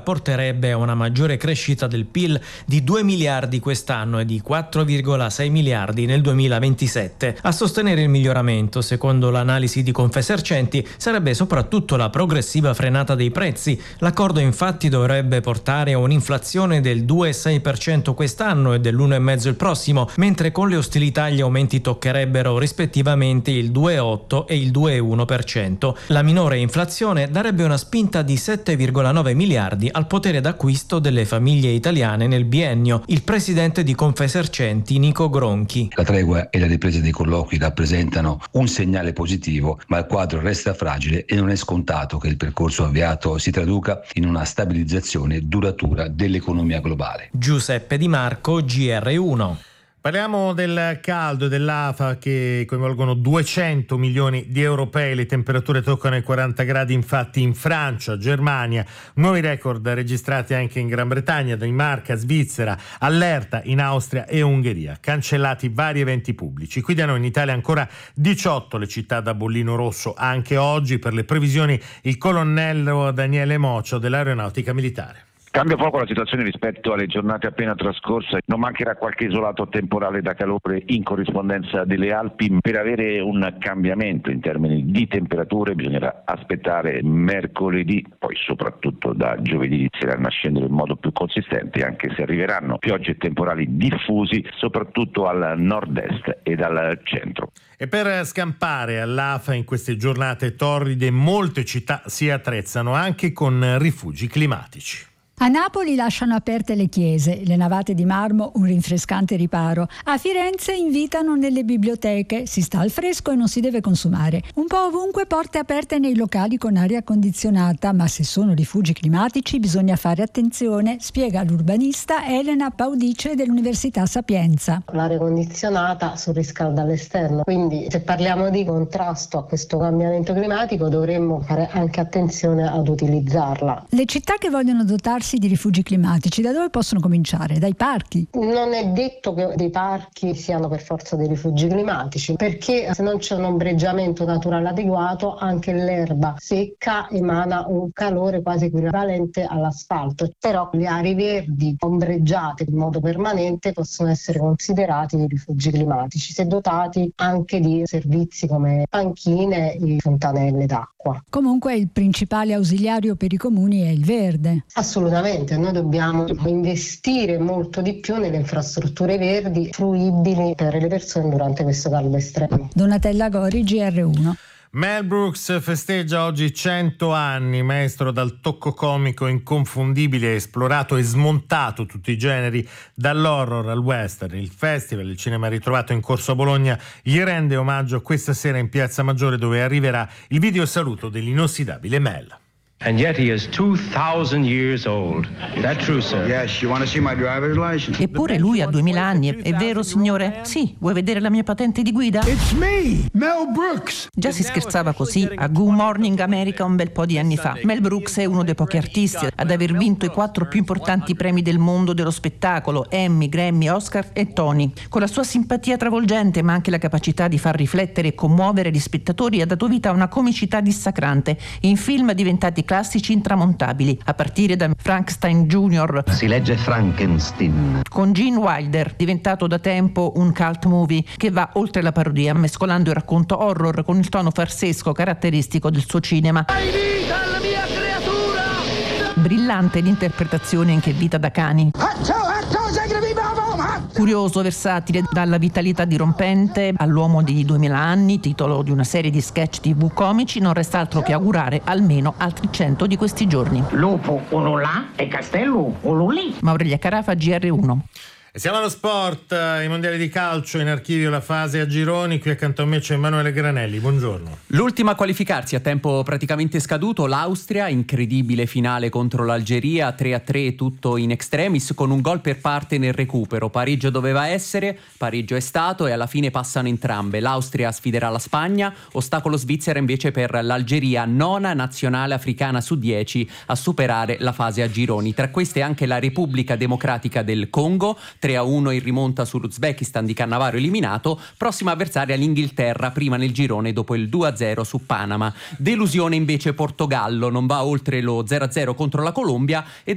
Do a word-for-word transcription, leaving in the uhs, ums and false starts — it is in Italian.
porterebbe a una maggiore crescita del P I L di due miliardi quest'anno e di quattro virgola sei miliardi nel duemilaventisette. A sostenere il miglioramento, secondo l'analisi di Confesercenti, sarebbe soprattutto la progressiva frenata dei prezzi. L'accordo infatti dovrebbe portare a un'inflazione del due virgola sei per cento quest'anno e dell'uno virgola cinque per cento il prossimo, mentre con le ostilità gli aumenti toccherebbero rispettivamente il due virgola otto e il due virgola uno per cento. La minore inflazione darebbe una spinta di sette virgola nove miliardi al potere d'acquisto delle famiglie italiane nel biennio. Il presidente di Confesercenti, Nico Gronchi. La tregua e la ripresa dei colloqui rappresentano un segnale positivo, ma il quadro resta fragile e non è scontato che il percorso avviato si traduca in una stabilizzazione duratura dell'economia globale. Giuseppe Di Marco, G R uno. Parliamo del caldo e dell'A F A che coinvolgono duecento milioni di europei. Le temperature toccano i quaranta gradi infatti in Francia, Germania, nuovi record registrati anche in Gran Bretagna, Danimarca, Svizzera, allerta in Austria e Ungheria. Cancellati vari eventi pubblici. Qui da noi in Italia ancora diciotto le città da bollino rosso anche oggi. Per le previsioni il colonnello Daniele Mocio dell'Aeronautica Militare. Cambia poco la situazione rispetto alle giornate appena trascorse, non mancherà qualche isolato temporale da calore in corrispondenza delle Alpi. Per avere un cambiamento in termini di temperature bisognerà aspettare mercoledì, poi soprattutto da giovedì inizieranno a scendere in modo più consistente, anche se arriveranno piogge e temporali diffusi soprattutto al nord-est e al centro. E per scampare all'A F A in queste giornate torride molte città si attrezzano anche con rifugi climatici. A Napoli lasciano aperte le chiese, le navate di marmo un rinfrescante riparo. A Firenze invitano nelle biblioteche, si sta al fresco e non si deve consumare. Un po' ovunque porte aperte nei locali con aria condizionata, ma se sono rifugi climatici bisogna fare attenzione, spiega l'urbanista Elena Paudice dell'Università Sapienza. L'aria condizionata surriscalda all'esterno, quindi se parliamo di contrasto a questo cambiamento climatico dovremmo fare anche attenzione ad utilizzarla. Le città che vogliono dotarsi di rifugi climatici, da dove possono cominciare? Dai parchi? Non è detto che dei parchi siano per forza dei rifugi climatici, perché se non c'è un ombreggiamento naturale adeguato anche l'erba secca emana un calore quasi equivalente all'asfalto, però le aree verdi ombreggiate in modo permanente possono essere considerati dei rifugi climatici se dotati anche di servizi come panchine e fontanelle d'acqua. Comunque il principale ausiliario per i comuni è il verde. Assolutamente. Noi dobbiamo investire molto di più nelle infrastrutture verdi fruibili per le persone durante questo caldo estremo. Donatella Gori, G R uno. Mel Brooks festeggia oggi cento anni, maestro dal tocco comico inconfondibile, esplorato e smontato tutti i generi, dall'horror al western. Il festival, il cinema ritrovato in Corso Bologna, gli rende omaggio questa sera in Piazza Maggiore, dove arriverà il video saluto dell'inossidabile Mel. And yet he is two thousand years old. Is that true, sir? Yes, you want to see my driver's license? Eppure lui ha duemila anni, è vero, signore? Sì, vuoi vedere la mia patente di guida? It's me, Mel Brooks. Già si scherzava così a Good Morning America un bel po' di anni fa. Mel Brooks è uno dei pochi artisti ad aver vinto i quattro più importanti premi del mondo dello spettacolo, Emmy, Grammy, Oscar e Tony. Con la sua simpatia travolgente, ma anche la capacità di far riflettere e commuovere gli spettatori, ha dato vita a una comicità dissacrante in film diventati classici intramontabili, a partire da Frankenstein Junior Si legge Frankenstein. con Gene Wilder, diventato da tempo un cult movie che va oltre la parodia, mescolando il racconto horror con il tono farsesco caratteristico del suo cinema. Dai vita alla mia creatura! Brillante l'interpretazione in Che vita da cani. Curioso, versatile, dalla vitalità dirompente all'uomo di duemila anni, titolo di una serie di sketch tivù comici, non resta altro che augurare almeno altri cento di questi giorni. Lupo ululà e castello ululì. Maurelia Carafa, G R uno. E siamo allo sport, i mondiali di calcio, in archivio la fase a gironi, qui accanto a me c'è Emanuele Granelli, buongiorno. L'ultima a qualificarsi a tempo praticamente scaduto, l'Austria, incredibile finale contro l'Algeria, tre a tre tutto in extremis con un gol per parte nel recupero, pareggio doveva essere, pareggio è stato e alla fine passano entrambe, l'Austria sfiderà la Spagna, ostacolo Svizzera invece per l'Algeria, nona nazionale africana su dieci a superare la fase a gironi, tra queste anche la Repubblica Democratica del Congo, tre a uno in rimonta sull'Uzbekistan di Cannavaro eliminato, prossima avversaria l'Inghilterra, prima nel girone dopo il due a zero su Panama. Delusione invece Portogallo, non va oltre lo zero a zero contro la Colombia e